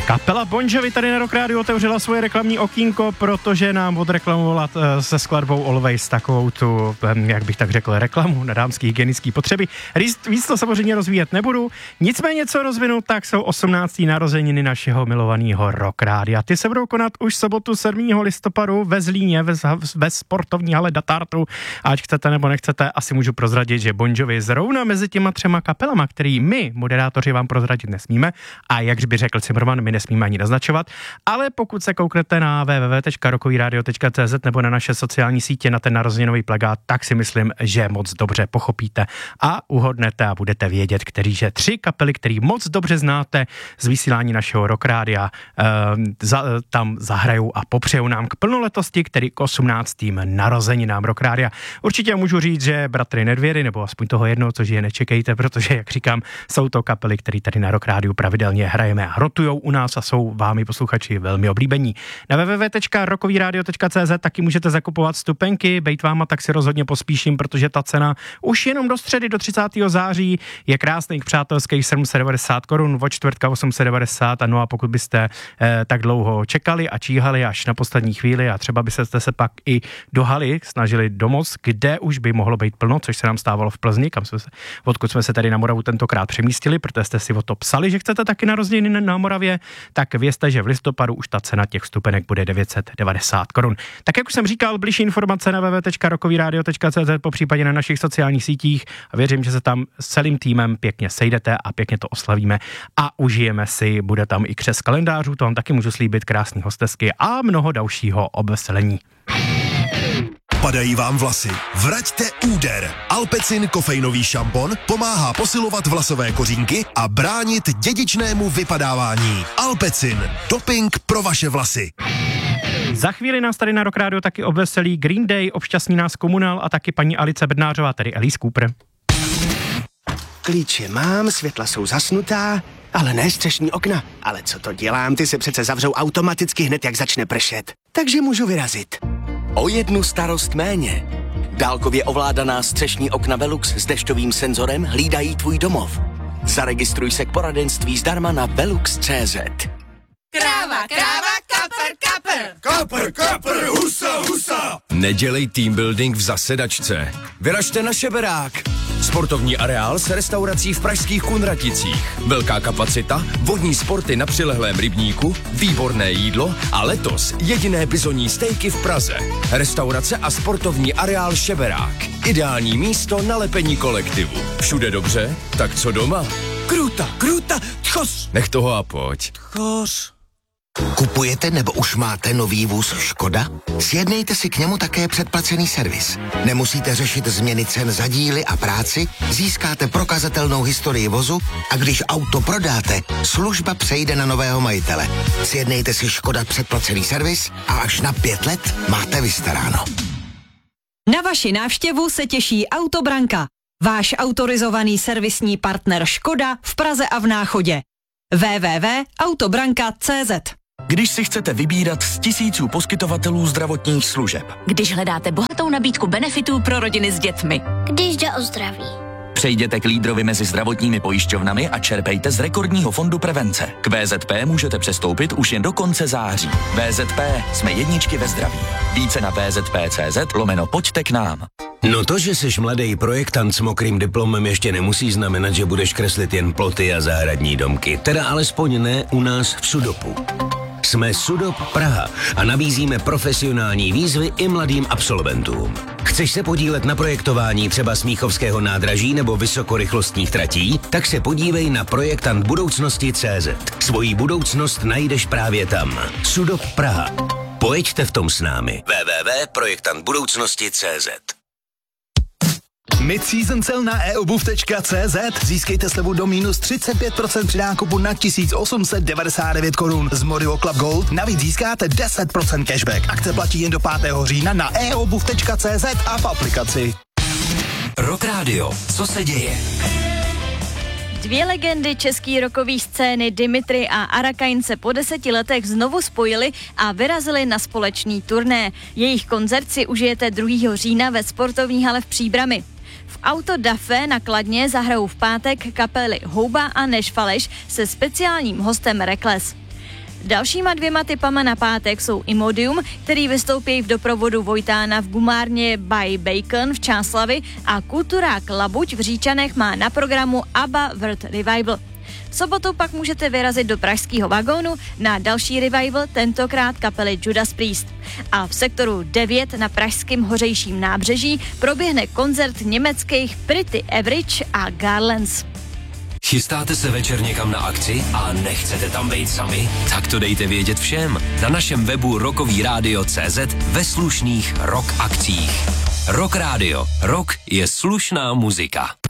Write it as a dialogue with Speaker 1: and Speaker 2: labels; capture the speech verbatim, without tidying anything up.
Speaker 1: Kapela Bon Jovi tady na Rock Radio otevřela svoje reklamní okýnko, protože nám odreklamovala se skladbou Always takovou tu, jak bych tak řekl, reklamu na dámský hygienický potřeby. Víc to samozřejmě rozvíjet nebudu, nicméně co rozvinu, tak jsou osmnácté narozeniny našeho milovaného Rock Rádia. Ty se budou konat už sobotu sedmého listopadu ve Zlíně, ve, ve sportovní hale Datartu. Ať chcete nebo nechcete, asi můžu prozradit, že Bon Jovi zrovna mezi těma třema kapelama, který my, moderátoři, vám prozradit nesmíme, a jak by řekl Cimrman, my nesmíme ani naznačovat, ale pokud se kouknete na w w w tečka rockovyradio tečka c z nebo na naše sociální sítě na ten narozeninový plagát, tak si myslím, že moc dobře pochopíte a uhodnete a budete vědět, který že tři kapely, který moc dobře znáte z vysílání našeho Rock Rádia, eh, za, tam zahrajou a popřejou nám k plnoletosti, který k osmnáctým narozeninám Rock Rádia. Určitě můžu říct, že bratry Nedvěry, nebo aspoň toho jednoho, což je nečekejte, protože, jak říkám, jsou to kapely, které tady na Rock Rádiu pravidelně hrajeme a rotujou u nás a jsou vámi posluchači velmi oblíbení. Na w w w tečka rockovyradio tečka c z taky můžete zakupovat stupenky, bejt váma, tak si rozhodně pospíším, protože ta cena už jenom do středy, do třicátého září je krásných přátelských sedm set devadesát korun, od čtvrtka osm set devadesát, a no a pokud byste eh, tak dlouho čekali a číhali až na poslední chvíli a třeba byste se pak i do haly snažili domoc, kde už by mohlo být plno, což se nám stávalo v Plzni, kam jsme se, odkud jsme se tady na Moravu tentokrát přemístili, protože jste si o to psali, že chcete taky narozeniny na Moravě, tak vězte, že v listopadu už ta cena těch vstupenek bude devět set devadesát korun. Tak jak už jsem říkal, bližší informace na w w w tečka rockovyradio tečka c z, popřípadě na našich sociálních sítích, a věřím, že se tam s celým týmem pěkně sejdete a pěkně to oslavíme a užijeme si. Bude tam i křest kalendářů, to vám taky můžu slíbit, krásný hostesky a mnoho dalšího obveselení.
Speaker 2: Padají vám vlasy? Vraťte úder. Alpecin kofeinový šampon pomáhá posilovat vlasové kořínky a bránit dědičnému vypadávání. Alpecin. Doping pro vaše vlasy.
Speaker 1: Za chvíli nás tady na Rock Radio taky obveselí Green Day, obšťastní nás Komunál a taky paní Alice Bednářová, tedy Alice Cooper.
Speaker 3: Klíče mám, světla jsou zasnutá, ale ne střešní okna. Ale co to dělám, ty se přece zavřou automaticky hned, jak začne pršet. Takže můžu vyrazit.
Speaker 4: O jednu starost méně. Dálkově ovládaná střešní okna Velux s dešťovým senzorem hlídají tvůj domov. Zaregistruj se k poradenství zdarma na velux tečka cé zet.
Speaker 5: Kráva, kráva, kapr, kapr.
Speaker 2: Kapr, kapr, husa, husa.
Speaker 6: Nedělej team building v zasedačce. Vyražte na Šeberák. Sportovní areál s restaurací v pražských Kunraticích. Velká kapacita, vodní sporty na přilehlém rybníku, výborné jídlo a letos jediné bizonní stejky v Praze. Restaurace a sportovní areál Šeberák. Ideální místo na lepení kolektivu. Všude dobře? Tak co doma?
Speaker 3: Kruta, kruta, tchos.
Speaker 6: Nech toho a pojď.
Speaker 3: Tchos.
Speaker 7: Kupujete nebo už máte nový vůz Škoda? Sjednejte si k němu také předplacený servis. Nemusíte řešit změny cen za díly a práci, získáte prokazatelnou historii vozu a když auto prodáte, služba přejde na nového majitele. Sjednejte si Škoda předplacený servis a až na pět let máte vystaráno.
Speaker 8: Na vaši návštěvu se těší Autobranka, váš autorizovaný servisní partner Škoda v Praze a v Náchodě. w w w tečka autobranka tečka cé zet.
Speaker 9: Když si chcete vybírat z tisíců poskytovatelů zdravotních služeb.
Speaker 10: Když hledáte bohatou nabídku benefitů pro rodiny s dětmi.
Speaker 11: Když jde o zdraví.
Speaker 9: Přejděte k lídrovi mezi zdravotními pojišťovnami a čerpejte z rekordního fondu prevence. K V Z P můžete přestoupit už jen do konce září. V Z P, jsme jedničky ve zdraví. Více na v z p tečka cé zet lomeno pojďte k nám.
Speaker 12: No to, že jsi mladý projektant s mokrým diplomem, ještě nemusí znamenat, že budeš kreslit jen ploty a zahradní domky. Teda alespoň ne u nás v Sudopu. Jsme Sudop Praha a nabízíme profesionální výzvy i mladým absolventům. Chceš se podílet na projektování třeba Smíchovského nádraží nebo vysokorychlostních tratí? Tak se podívej na projektant budoucnosti tečka cé zet. Svoji budoucnost najdeš právě tam. Sudop Praha. Pojeďte v tom s námi. w w w tečka projektant budoucnosti tečka cé zet.
Speaker 13: Mid-season cel na e obuv tečka cé zet. Získejte slevu do minus třicet pět procent při nákupu na tisíc osm set devadesát devět korun. Z Morio Club Gold navíc získáte deset procent cashback. Akce platí jen do pátého října na e obuv tečka cé zet a v aplikaci.
Speaker 9: Rock Radio. Co se děje?
Speaker 14: Dvě legendy české rockové scény Dimitri a Arakain se po deseti letech znovu spojili a vyrazili na společný turné. Jejich koncert si užijete druhého října ve sportovní hale v Příbrami. V Auto da Fe na Kladně zahrajou v pátek kapely Houba a Než Faleš se speciálním hostem Rekles. Dalšíma dvěma typama na pátek jsou Imodium, který vystoupí v doprovodu Vojtána v gumárně by Bacon v Čáslavi a kulturák Labuť v Říčanech má na programu ABBA World Revival. V sobotu pak můžete vyrazit do pražského vagónu na další revival, tentokrát kapely Judas Priest. A v sektoru devět na pražském Hořejším nábřeží proběhne koncert německých Pretty Average a Garlands.
Speaker 11: Chystáte se večer někam na akci a nechcete tam být sami? Tak to dejte vědět všem. Na našem webu rockový rádio tečka cé zet ve slušných rock akcích. Rock Radio. Rock je slušná muzika.